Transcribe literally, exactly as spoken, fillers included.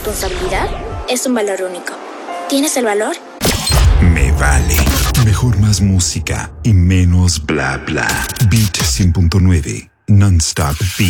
responsabilidad es un valor único. ¿Tienes el valor? Me vale. Mejor más música y menos bla bla. Beat cien punto nueve. Non-stop beat.